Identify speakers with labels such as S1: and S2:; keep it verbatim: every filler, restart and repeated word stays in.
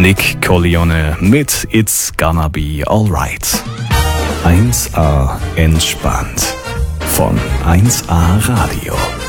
S1: Nick Corleone mit It's Gonna Be Alright. eins A entspannt von eins A Radio.